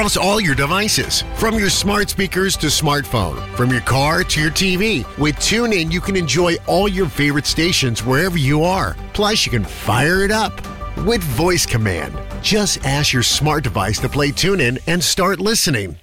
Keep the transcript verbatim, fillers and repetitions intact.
across all your devices, from your smart speakers to smartphone, from your car to your T V. With TuneIn, you can enjoy all your favorite stations wherever you are. Plus, you can fire it up with voice command. Just ask your smart device to play TuneIn and start listening.